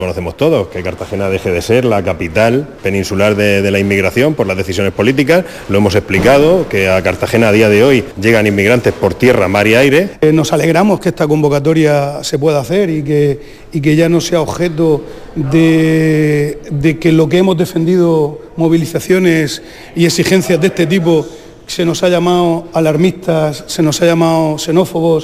Conocemos todos que Cartagena deje de ser la capital peninsular de la inmigración por las decisiones políticas. Lo hemos explicado, que a Cartagena a día de hoy llegan inmigrantes por tierra, mar y aire. Nos alegramos que esta convocatoria se pueda hacer y que ya no sea objeto de que lo que hemos defendido, movilizaciones y exigencias de este tipo, se nos ha llamado alarmistas, se nos ha llamado xenófobos.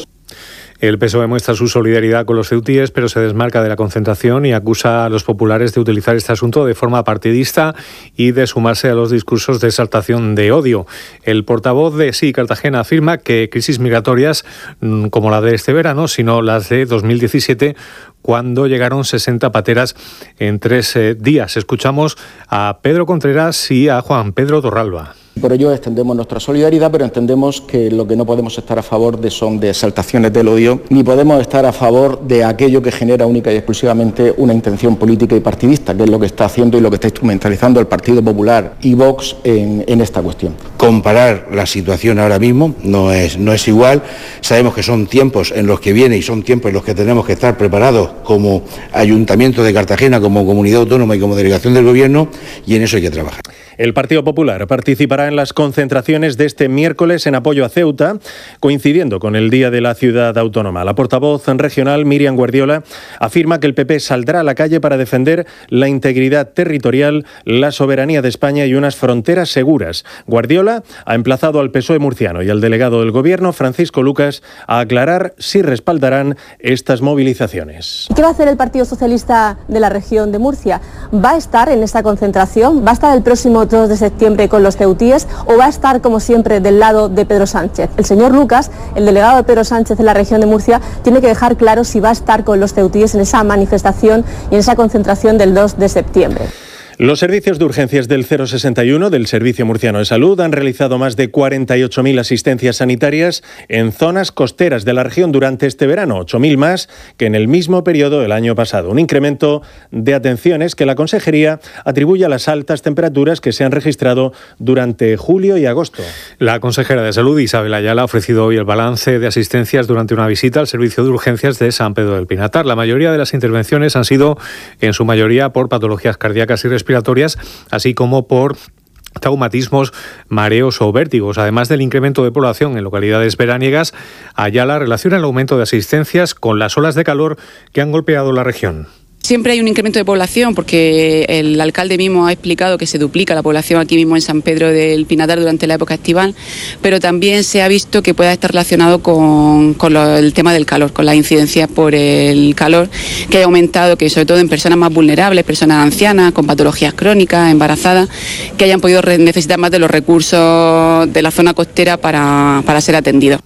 El PSOE muestra su solidaridad con los ceutíes, pero se desmarca de la concentración y acusa a los populares de utilizar este asunto de forma partidista y de sumarse a los discursos de exaltación de odio. El portavoz de Sí Cartagena afirma que crisis migratorias como la de este verano, sino las de 2017, cuando llegaron 60 pateras en 3 días. Escuchamos a Pedro Contreras y a Juan Pedro Torralba. Por ello extendemos nuestra solidaridad, pero entendemos que lo que no podemos estar a favor de son de exaltaciones del odio, ni podemos estar a favor de aquello que genera única y exclusivamente una intención política y partidista, que es lo que está haciendo y lo que está instrumentalizando el Partido Popular y Vox en esta cuestión. Comparar la situación ahora mismo no es igual. Sabemos que son tiempos en los que viene y son tiempos en los que tenemos que estar preparados como Ayuntamiento de Cartagena, como comunidad autónoma y como delegación del Gobierno, y en eso hay que trabajar. El Partido Popular participará en las concentraciones de este miércoles en apoyo a Ceuta, coincidiendo con el Día de la Ciudad Autónoma. La portavoz regional, Míriam Guardiola, afirma que el PP saldrá a la calle para defender la integridad territorial, la soberanía de España y unas fronteras seguras. Guardiola ha emplazado al PSOE murciano y al delegado del Gobierno, Francisco Lucas, a aclarar si respaldarán estas movilizaciones. ¿Qué va a hacer el Partido Socialista de la región de Murcia? ¿Va a estar en esta concentración? ¿Va a estar el próximo 2 de septiembre con los ceutíes o va a estar, como siempre, del lado de Pedro Sánchez? El señor Lucas, el delegado de Pedro Sánchez en la región de Murcia, tiene que dejar claro si va a estar con los ceutíes en esa manifestación y en esa concentración del 2 de septiembre. Los servicios de urgencias del 061 del Servicio Murciano de Salud han realizado más de 48.000 asistencias sanitarias en zonas costeras de la región durante este verano, 8.000 más que en el mismo periodo del año pasado. Un incremento de atenciones que la Consejería atribuye a las altas temperaturas que se han registrado durante julio y agosto. La consejera de Salud, Isabel Ayala, ha ofrecido hoy el balance de asistencias durante una visita al Servicio de Urgencias de San Pedro del Pinatar. La mayoría de las intervenciones han sido, en su mayoría, por patologías cardíacas y respiratorias, así como por traumatismos, mareos o vértigos. Además del incremento de población en localidades veraniegas, Ayala relaciona el aumento de asistencias con las olas de calor que han golpeado la región. Siempre hay un incremento de población porque el alcalde mismo ha explicado que se duplica la población aquí mismo en San Pedro del Pinatar durante la época estival, pero también se ha visto que pueda estar relacionado con el tema del calor, con las incidencias por el calor, que ha aumentado, que sobre todo en personas más vulnerables, personas ancianas, con patologías crónicas, embarazadas, que hayan podido necesitar más de los recursos de la zona costera para ser atendidos.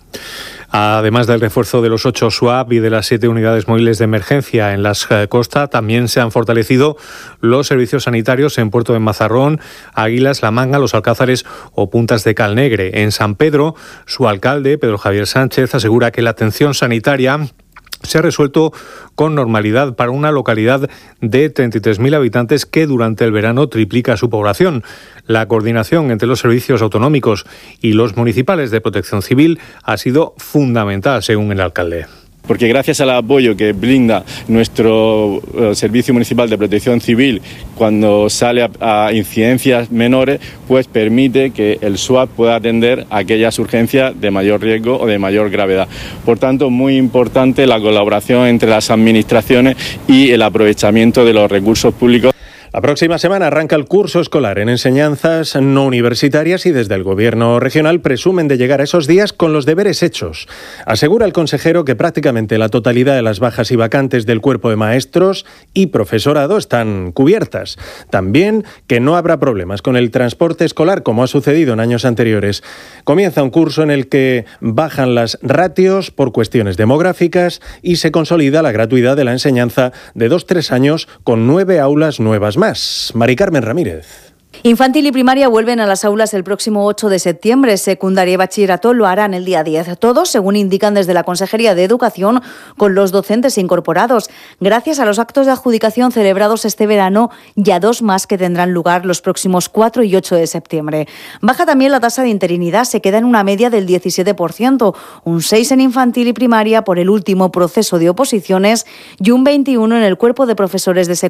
Además del refuerzo de los 8 SWAP y de las 7 unidades móviles de emergencia en las costas, también se han fortalecido los servicios sanitarios en Puerto de Mazarrón, Águilas, La Manga, Los Alcázares o Puntas de Calnegre. En San Pedro, su alcalde, Pedro Javier Sánchez, asegura que la atención sanitaria se ha resuelto con normalidad para una localidad de 33.000 habitantes que durante el verano triplica su población. La coordinación entre los servicios autonómicos y los municipales de Protección Civil ha sido fundamental, según el alcalde. Porque gracias al apoyo que brinda nuestro Servicio Municipal de Protección Civil cuando sale a incidencias menores, pues permite que el SWAP pueda atender aquellas urgencias de mayor riesgo o de mayor gravedad. Por tanto, muy importante la colaboración entre las administraciones y el aprovechamiento de los recursos públicos. La próxima semana arranca el curso escolar en enseñanzas no universitarias y desde el Gobierno regional presumen de llegar a esos días con los deberes hechos. Asegura el consejero que prácticamente la totalidad de las bajas y vacantes del cuerpo de maestros y profesorado están cubiertas. También que no habrá problemas con el transporte escolar como ha sucedido en años anteriores. Comienza un curso en el que bajan las ratios por cuestiones demográficas y se consolida la gratuidad de la enseñanza de 2-3 años con 9 aulas nuevas más. Mari Carmen Ramírez. Infantil y primaria vuelven a las aulas el próximo 8 de septiembre. Secundaria y bachillerato lo harán el día 10. Todos, según indican desde la Consejería de Educación, con los docentes incorporados. Gracias a los actos de adjudicación celebrados este verano y a 2 más que tendrán lugar los próximos 4 y 8 de septiembre. Baja también la tasa de interinidad. Se queda en una media del 17%, un 6 en infantil y primaria por el último proceso de oposiciones y un 21 en el cuerpo de profesores de secundaria.